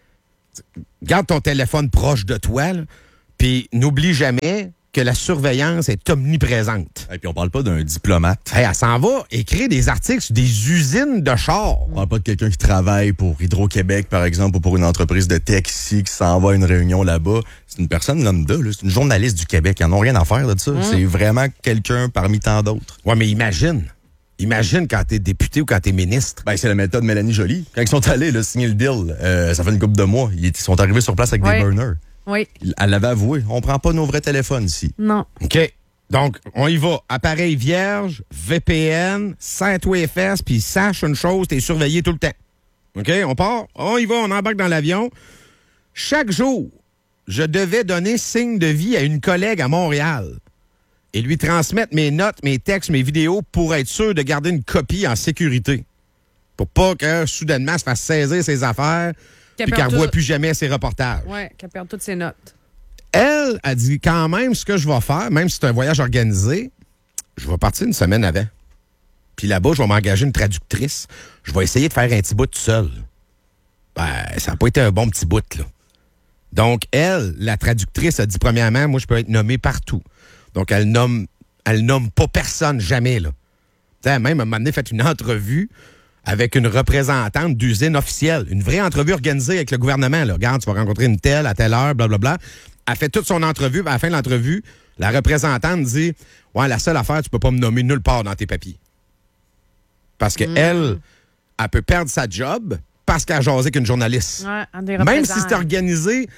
garde ton téléphone proche de toi, puis n'oublie jamais que la surveillance est omniprésente. Et puis on parle pas d'un diplomate. Hey, elle s'en va écrire des articles sur des usines de chars. On parle pas de quelqu'un qui travaille pour Hydro-Québec, par exemple, ou pour une entreprise de tech ici, qui s'en va à une réunion là-bas. C'est une personne lambda, là. C'est une journaliste du Québec. Ils n'en ont rien à faire de ça. C'est vraiment quelqu'un parmi tant d'autres. Ouais, mais imagine quand t'es député ou quand t'es ministre. Ben, c'est la méthode Mélanie Joly. Quand ils sont allés là, signer le deal, ça fait une couple de mois, ils sont arrivés sur place avec des burners. Oui. Elle l'avait avoué. On prend pas nos vrais téléphones ici. Non. OK. Donc, on y va. Appareil vierge, VPN, Saint-OFS, puis sache une chose, t'es surveillé tout le temps. OK? On part, on y va, on embarque dans l'avion. Chaque jour, je devais donner signe de vie à une collègue à Montréal et lui transmettre mes notes, mes textes, mes vidéos pour être sûr de garder une copie en sécurité. Pour pas que, soudainement, elle se fasse saisir ses affaires puis qu'elle ne voit plus jamais ses reportages. Oui, qu'elle perde toutes ses notes. Elle a dit quand même ce que je vais faire, même si c'est un voyage organisé, je vais partir une semaine avant. Puis là-bas, je vais m'engager une traductrice. Je vais essayer de faire un petit bout tout seul. Ben, ça n'a pas été un bon petit bout, là. Donc, elle, la traductrice, a dit premièrement, moi, je peux être nommé partout. Donc, elle nomme pas personne, jamais, là. Tu sais, même, à un moment donné, fait une entrevue avec une représentante d'usine officielle. Une vraie entrevue organisée avec le gouvernement, là. Regarde, tu vas rencontrer une telle, à telle heure, blablabla. Elle fait toute son entrevue, puis à la fin de l'entrevue, la représentante dit « Ouais, la seule affaire, tu peux pas me nommer nulle part dans tes papiers. » Parce que elle peut perdre sa job parce qu'elle a jasé qu'une journaliste. Ouais, Même si c'est organisé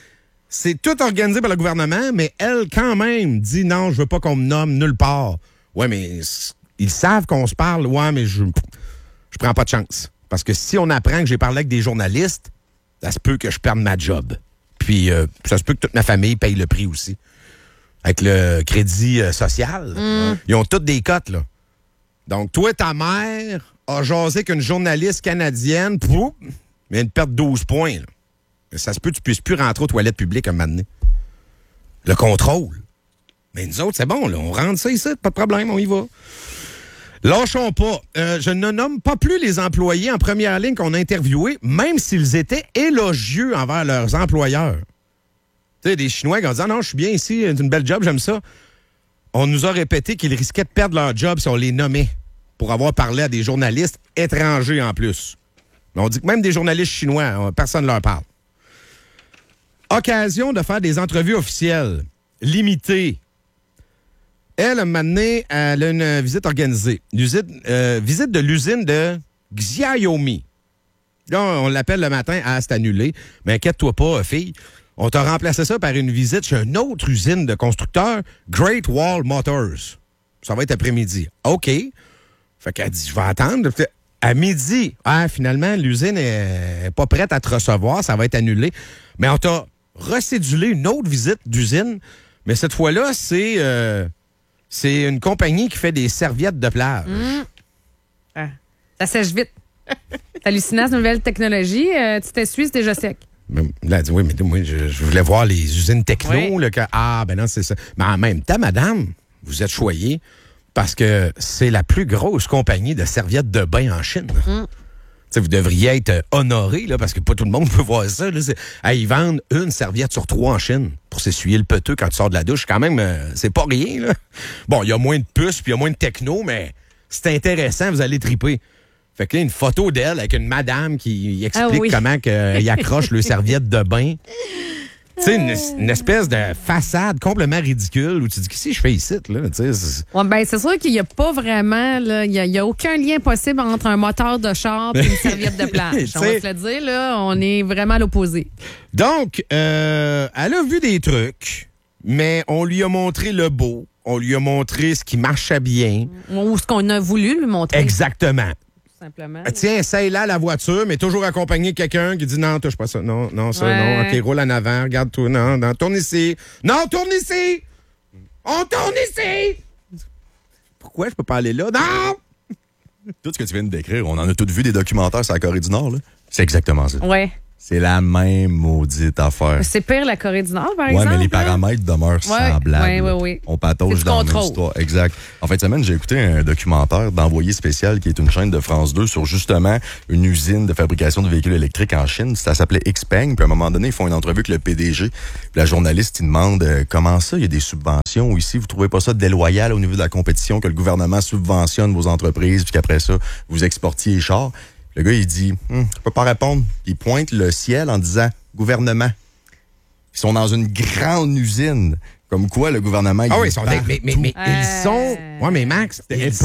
C'est tout organisé par le gouvernement, mais elle, quand même, dit non, je veux pas qu'on me nomme nulle part. Ouais, mais ils savent qu'on se parle. Ouais, mais je prends pas de chance. Parce que si on apprend que j'ai parlé avec des journalistes, ça se peut que je perde ma job. Puis, ça se peut que toute ma famille paye le prix aussi. Avec le crédit social. Ils ont toutes des cotes, là. Donc, toi, ta mère a jasé qu'une journaliste canadienne, pouf, vient de perdre 12 points, là. Ça se peut que tu puisses plus rentrer aux toilettes publiques un moment donné. Le contrôle. Mais nous autres, c'est bon, là. On rentre ça ici, pas de problème, on y va. Lâchons pas. Je ne nomme pas plus les employés en première ligne qu'on a interviewés, même s'ils étaient élogieux envers leurs employeurs. Tu sais, des Chinois qui ont dit « Ah non, je suis bien ici, c'est une belle job, j'aime ça. » On nous a répété qu'ils risquaient de perdre leur job si on les nommait pour avoir parlé à des journalistes étrangers en plus. Mais on dit que même des journalistes chinois, personne ne leur parle. Occasion de faire des entrevues officielles, limitées. Elle, un moment donné, elle a une visite organisée. Visite de l'usine de Xiaomi. Là, on l'appelle le matin, c'est annulé. Mais inquiète-toi pas, fille. On t'a remplacé ça par une visite chez une autre usine de constructeurs, Great Wall Motors. Ça va être après-midi. OK. Fait qu'elle dit, je vais attendre. À midi, finalement, l'usine est pas prête à te recevoir. Ça va être annulé. Mais on t'a recédulé une autre visite d'usine. Mais cette fois-là, c'est une compagnie qui fait des serviettes de plage. Ça sèche vite. C'est hallucinant, cette nouvelle technologie. Tu t'essuies, c'est déjà sec. Là, elle dit, oui, mais moi, je voulais voir les usines techno. Oui. Là, ben non, c'est ça. Mais en même temps, madame, vous êtes choyée parce que c'est la plus grosse compagnie de serviettes de bain en Chine. T'sais, vous devriez être honoré, là, parce que pas tout le monde peut voir ça. Là, ils vendent une serviette sur 3 en Chine pour s'essuyer le peteux quand tu sors de la douche. Quand même, c'est pas rien. Là. Bon, il y a moins de puces puis il y a moins de techno, mais c'est intéressant, vous allez triper. Fait que là, une photo d'elle avec une madame qui explique comment il accroche le serviette de bain. Tu sais, une espèce de façade complètement ridicule où tu dis, qu'est-ce que je fais ici, là? C'est sûr qu'il n'y a pas vraiment, il n'y a aucun lien possible entre un moteur de char et une serviette de plage. On va se le dire, là, on est vraiment à l'opposé. Donc, elle a vu des trucs, mais on lui a montré le beau. On lui a montré ce qui marchait bien. Ou ce qu'on a voulu lui montrer. Exactement. Simplement. Tiens, essaye-la la voiture, mais toujours accompagné de quelqu'un qui dit non, touche pas ça. Non, ça, non. OK, roule en avant, regarde-toi. Non, tourne ici. Non, tourne ici! On tourne ici! Pourquoi je peux pas aller là? Non! Tout ce que tu viens de décrire, on en a tous vu des documentaires sur la Corée du Nord, là. C'est exactement ça. Ouais. C'est la même maudite affaire. C'est pire la Corée du Nord, par exemple. Oui, mais les paramètres demeurent semblables. Oui. On patauge dans l'histoire. Exact. En fin de semaine, j'ai écouté un documentaire d'Envoyé spécial qui est une chaîne de France 2 sur justement une usine de fabrication de véhicules électriques en Chine. Ça s'appelait Xpeng. Puis à un moment donné, ils font une entrevue avec le PDG. Puis la journaliste, il demande comment ça, il y a des subventions ici. Vous trouvez pas ça déloyal au niveau de la compétition que le gouvernement subventionne vos entreprises puis qu'après ça, vous exportiez les chars? Le gars, il dit, je peux pas répondre. Il pointe le ciel en disant, gouvernement. Ils sont dans une grande usine. Comme quoi, le gouvernement... ils sont... Mais ils sont... Ouais, mais Max,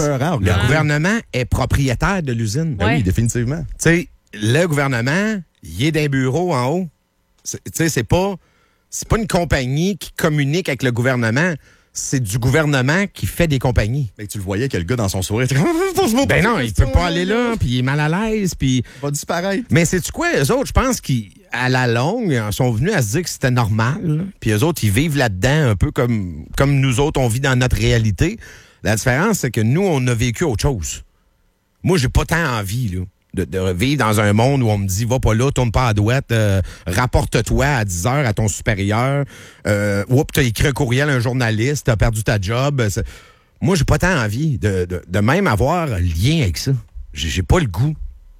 le gouvernement est propriétaire de l'usine. Ben oui, définitivement. Tu sais, le gouvernement, il est d'un bureau en haut. Tu sais, c'est pas une compagnie qui communique avec le gouvernement. C'est du gouvernement qui fait des compagnies. Mais tu le voyais que le gars dans son sourire... Ben non, il peut pas aller là, puis il est mal à l'aise, puis... Il va disparaître. Mais sais-tu quoi, eux autres, je pense qu'à la longue, ils sont venus à se dire que c'était normal. Puis eux autres, ils vivent là-dedans un peu comme nous autres, on vit dans notre réalité. La différence, c'est que nous, on a vécu autre chose. Moi, j'ai pas tant envie, là. De vivre dans un monde où on me dit, va pas là, tourne pas à droite, rapporte-toi à 10 heures à ton supérieur. T'as écrit un courriel à un journaliste, t'as perdu ta job. Moi, j'ai pas tant envie de même avoir lien avec ça. J'ai pas le goût.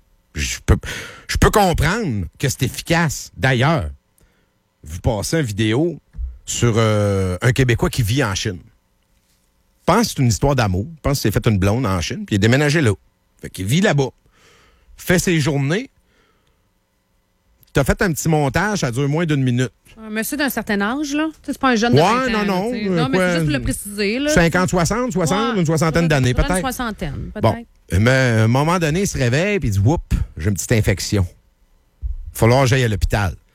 Je peux comprendre que c'est efficace. D'ailleurs, vous passez une vidéo sur un Québécois qui vit en Chine. Je pense que c'est une histoire d'amour. Je pense qu'il s'est fait une blonde en Chine, puis il est déménagé là. Fait qu'il vit là-bas. Fait ses journées. T'as fait un petit montage, ça dure moins d'1 minute. Un monsieur d'un certain âge, là? C'est pas un jeune de 20 ans. Non. Non, mais c'est juste pour le préciser. Là. 50, 60, une soixantaine d'années, peut-être. Une soixantaine, peut-être. Bon. Mais à un moment donné, il se réveille et il dit, oups, j'ai une petite infection. Il va falloir que j'aille à l'hôpital.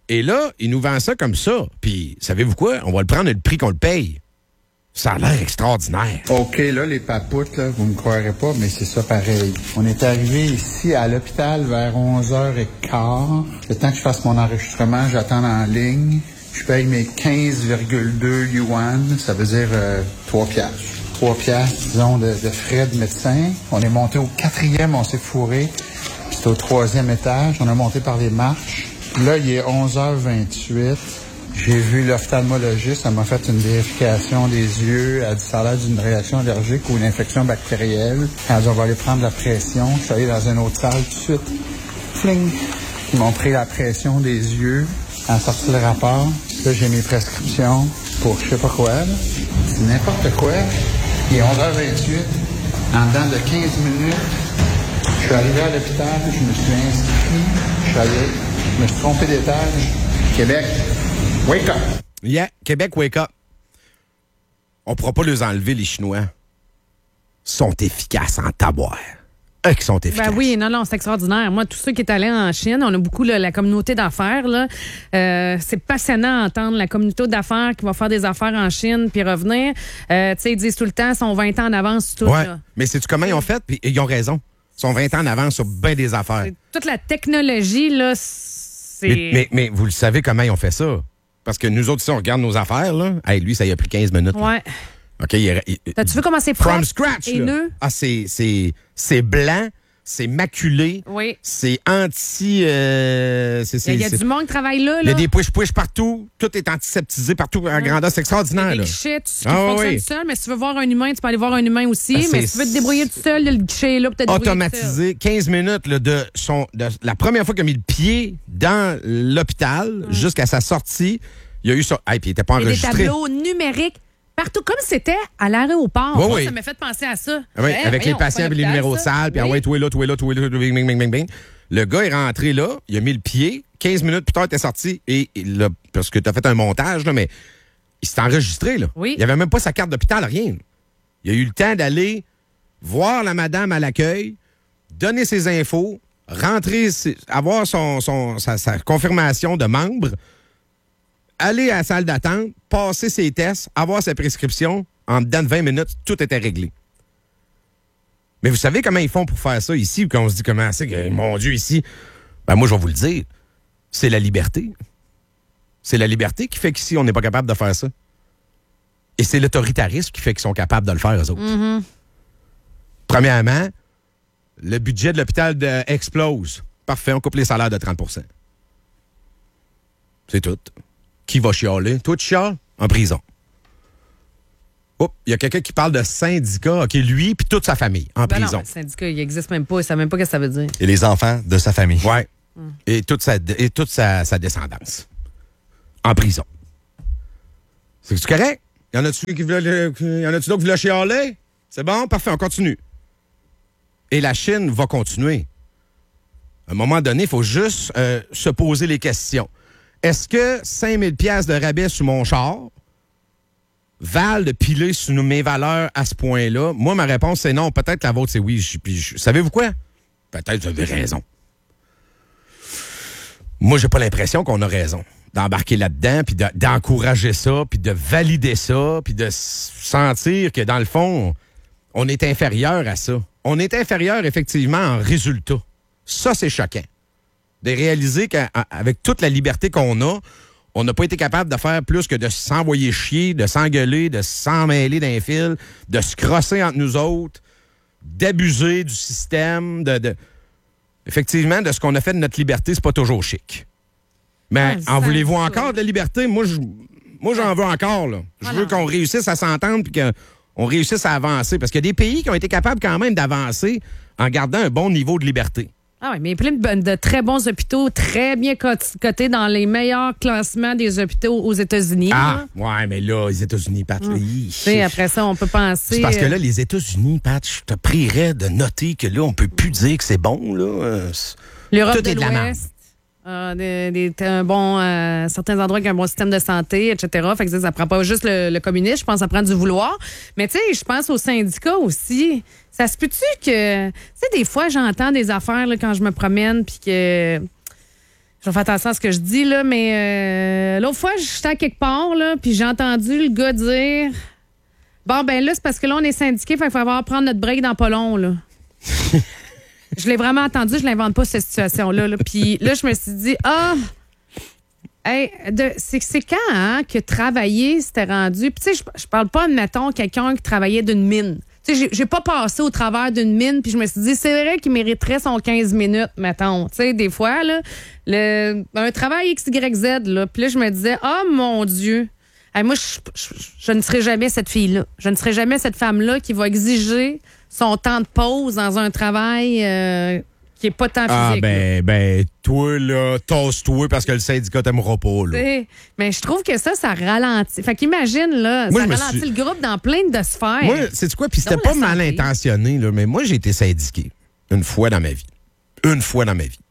Et là, il nous vend ça comme ça. Puis, savez-vous quoi? On va le prendre le prix qu'on le paye. Ça a l'air extraordinaire. OK, là, les papoutes, là, vous me croirez pas, mais c'est ça pareil. On est arrivé ici à l'hôpital vers 11h15. Le temps que je fasse mon enregistrement, j'attends en ligne. Je paye mes 15,2 yuan, ça veut dire 3 piastres. 3 piastres, disons, de frais de médecin. On est monté au 4e, on s'est fourré. C'est au 3e étage. On a monté par les marches. Là, il est 11h28. J'ai vu l'ophtalmologiste, elle m'a fait une vérification des yeux. Elle a dit ça a l'air d'une réaction allergique ou une infection bactérielle. Elle a dit on va aller prendre la pression. Je suis allé dans une autre salle tout de suite. Fling! Ils m'ont pris la pression des yeux. Elle a sorti le rapport. Là, j'ai mes prescriptions pour je sais pas quoi. Là. C'est n'importe quoi. Il est 11h28. En dedans de 15 minutes, je suis arrivé à l'hôpital. Je me suis inscrit. Je me suis trompé d'étage. Québec. Wake up! Yeah, Québec, wake up. On ne pourra pas les enlever, les Chinois. Ils sont efficaces en taboire. Eux qui sont efficaces. Ben oui, non, c'est extraordinaire. Moi, tous ceux qui est allés en Chine, on a beaucoup la communauté d'affaires. Là. C'est passionnant d'entendre la communauté d'affaires qui va faire des affaires en Chine puis revenir. Tu sais, ils disent tout le temps, ils sont 20 ans en avance sur tout. Ouais. Là. Mais sais-tu comment ils ont fait? Puis ils ont raison. Ils sont 20 ans en avance sur bien des affaires. Toute la technologie, là, c'est... Mais vous le savez comment ils ont fait ça? Parce que nous autres, ici, on regarde nos affaires, là. Hey, lui, ça y a pris 15 minutes. Là. Ouais. OK, Tu veux comment c'est from propre scratch, et là. nœud? Ah, c'est blanc, c'est maculé. Oui. C'est anti... Il y a du monde qui travaille là. Il y a des push-push partout. Tout est antiseptisé partout en grandeur. C'est extraordinaire, Des là. guichets, tout ce qui fonctionne seul. Mais si tu veux voir un humain, tu peux aller voir un humain aussi. Ah, mais si tu veux te débrouiller tout seul, le guichet est là, peut-être automatisé. 15 minutes là, de la première fois qu'il a mis le pied dans l'hôpital jusqu'à sa sortie. Il y a eu ça. Hey, puis il n'était pas enregistré. Des tableaux numériques partout, comme c'était à l'aéroport. Oui, Moi, oui. ça m'a fait penser à ça. Oui, avec les patients et les numéros de salle, puis oui. toi est là, bing, bing, bing, bing. Le gars est rentré là, il a mis le pied, 15 minutes plus tard, il était sorti, et là, parce que tu as fait un montage, là, mais il s'est enregistré. Là. Oui. Il avait même pas sa carte d'hôpital, rien. Il a eu le temps d'aller voir la madame à l'accueil, donner ses infos, rentrer, avoir sa confirmation de membre, aller à la salle d'attente, passer ses tests, avoir sa prescription. En dedans de 20 minutes, tout était réglé. Mais vous savez comment ils font pour faire ça ici? Quand on se dit comment c'est que, mon Dieu, ici, ben moi, je vais vous le dire, c'est la liberté. C'est la liberté qui fait qu'ici, on n'est pas capable de faire ça. Et c'est l'autoritarisme qui fait qu'ils sont capables de le faire, eux autres. Mm-hmm. Premièrement, le budget de l'hôpital explose. Parfait, on coupe les salaires de 30 %. C'est tout. Qui va chialer? Toi, tu chiales? En prison. Oh, il y a quelqu'un qui parle de syndicat. OK, lui puis toute sa famille en prison. Non, le syndicat, il n'existe même pas. Il ne sait même pas ce que ça veut dire. Et les enfants de sa famille. Ouais. Et toute sa descendance. En prison. C'est correct? Y en a-tu d'autres qui voulaient chialer? C'est bon? Parfait, on continue. Et la Chine va continuer. À un moment donné, il faut juste se poser les questions. Est-ce que 5 000 $ de rabais sur mon char valent de piler sur mes valeurs à ce point-là? Moi, ma réponse, c'est non. Peut-être que la vôtre, c'est oui. Savez-vous quoi? Peut-être que vous avez raison. Moi, j'ai pas l'impression qu'on a raison d'embarquer là-dedans, puis d'encourager ça, puis de valider ça, puis de sentir que, dans le fond, on est inférieur à ça. On est inférieur, effectivement, en résultat. Ça, c'est choquant. De réaliser qu'avec toute la liberté qu'on a, on n'a pas été capable de faire plus que de s'envoyer chier, de s'engueuler, de s'en mêler d'un fil, de se crosser entre nous autres, d'abuser du système, effectivement, de ce qu'on a fait de notre liberté, c'est pas toujours chic. Mais en voulez-vous encore de la liberté? Moi, j'en veux encore. Là. Je veux qu'on réussisse à s'entendre puis qu'on réussisse à avancer. Parce qu'il y a des pays qui ont été capables quand même d'avancer en gardant un bon niveau de liberté. Ah oui, mais plein de très bons hôpitaux, très bien cotés dans les meilleurs classements des hôpitaux aux États-Unis. Ah, ouais, mais là, les États-Unis, Pat, après ça, on peut penser... C'est parce que là, les États-Unis, Pat, je te prierais de noter que là, on peut plus dire que c'est bon, là. L'Europe tout de est de la merde. l'Ouest, certains endroits qui ont un bon système de santé, etc. Fait que ça prend pas juste le communisme, je pense que ça prend du vouloir. Mais tu sais, je pense aux syndicats aussi. Ça se peut-tu que... Tu sais, des fois, j'entends des affaires là, quand je me promène, puis que... Je vais faire attention à ce que je dis, là, mais l'autre fois, j'étais à quelque part, là, puis j'ai entendu le gars dire bon, ben là, c'est parce que là, on est syndiqué, fait qu'il va falloir prendre notre break dans pas long, là. Je l'ai vraiment entendu, je l'invente pas, cette situation-là. Là. Puis là, je me suis dit, c'est quand hein, que travailler c'était rendu. Puis tu sais, je parle pas, admettons, quelqu'un qui travaillait d'une mine. Tu sais, j'ai pas passé au travers d'une mine, puis je me suis dit, c'est vrai qu'il mériterait son 15 minutes, mettons. Tu sais, des fois, là, un travail XYZ, là. Puis là, je me disais, mon Dieu. Hey, moi, je ne serai jamais cette fille-là. Je ne serai jamais cette femme-là qui va exiger son temps de pause dans un travail qui n'est pas tant physique. Toi, là, tasse-toi parce que le syndicat t'aimera pas, là. Mais je trouve que ça ralentit. Fait qu'imagine, là, ça ralentit le groupe dans plein de sphères. Moi, c'est quoi? Puis c'était pas mal intentionné, là, mais moi, j'ai été syndiqué une fois dans ma vie. Une fois dans ma vie.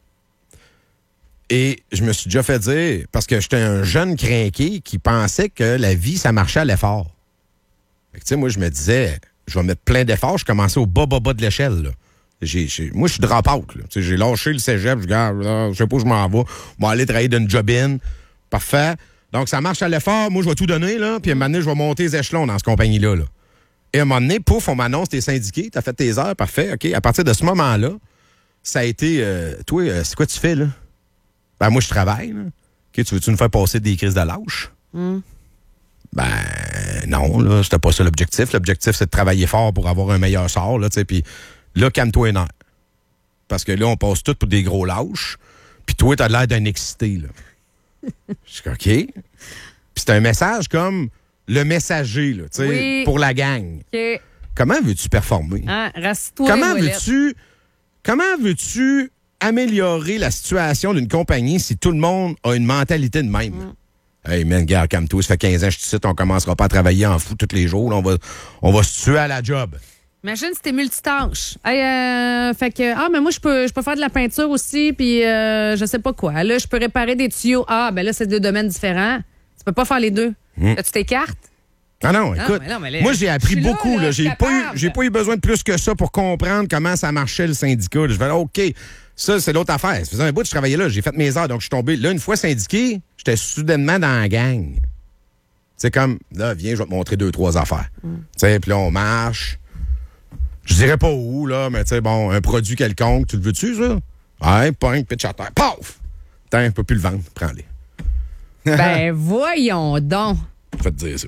Et je me suis déjà fait dire, parce que j'étais un jeune crinqué qui pensait que la vie, ça marchait à l'effort. Fait que, tu sais, moi, je me disais, je vais mettre plein d'efforts. Je commençais au bas de l'échelle, là. Moi, je suis drop-out, là. J'ai lâché le cégep, je sais pas où je m'en vais. Je vais aller travailler d'une job-in. Parfait. Donc, ça marche à l'effort. Moi, je vais tout donner, là. Puis, à un moment donné, je vais monter les échelons dans cette compagnie-là, là. Et à un moment donné, pouf, on m'annonce, t'es syndiqué, t'as fait tes heures, parfait, OK. À partir de ce moment-là, ça a été, toi, c'est quoi tu fais, là? Ben, moi, je travaille, là. OK, tu veux-tu nous faire passer des crises de lâche? Ben, non, là, c'était pas ça l'objectif. L'objectif, c'est de travailler fort pour avoir un meilleur sort, là, tu sais. Puis là, calme-toi les nerfs. Parce que là, on passe tout pour des gros lâches. Puis toi, t'as l'air d'un excité, là. Je suis OK. Puis c'est un message comme le messager, là, tu sais, pour la gang. OK. Comment veux-tu performer? Rasse-toi, Comment veux-tu améliorer la situation d'une compagnie si tout le monde a une mentalité de même? Hey, man, gars, calme-toi, ça fait 15 ans que je suis ici, on commencera pas à travailler en fou tous les jours. Là, on va se tuer à la job. Imagine si t'es multitâche. Fait que, mais moi, je peux faire de la peinture aussi, puis je sais pas quoi. Là, je peux réparer des tuyaux. Ben là, c'est deux domaines différents. Tu peux pas faire les deux. Là, tu t'écartes. Ah non, écoute, moi, j'ai appris beaucoup. Là, j'ai pas eu besoin de plus que ça pour comprendre comment ça marchait, le syndicat. Je vais OK, ça, c'est l'autre affaire. Ça faisait un bout que je travaillais là. J'ai fait mes heures, donc je suis tombé. Là, une fois syndiqué, j'étais soudainement dans la gang. C'est comme, là, viens, je vais te montrer 2-3 affaires. Tu sais, puis là, on marche. Je dirais pas où, là, mais tu sais, bon, un produit quelconque, tu le veux-tu, ça? Ouais, punk, pitch à terre. Paf! Putain, je peux plus le vendre. Prends-les. Ben, voyons donc. Faut te dire ça.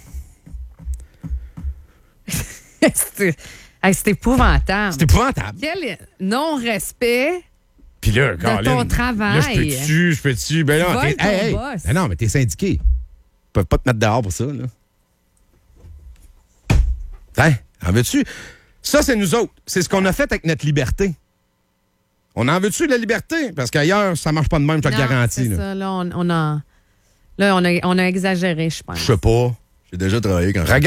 C'est épouvantable. C'est épouvantable. Quel non-respect Puis là, de ton travail. Là, je peux-tu. Ben non, boss. Ben non, mais t'es syndiqué. Ils peuvent pas te mettre dehors pour ça, là. Hein? En veux-tu? Ça, c'est nous autres. C'est ce qu'on a fait avec notre liberté. On en veut-tu de la liberté? Parce qu'ailleurs, ça marche pas de même, je te le garantis. C'est ça. Là, on a exagéré, je pense. Je sais pas. J'ai déjà travaillé quand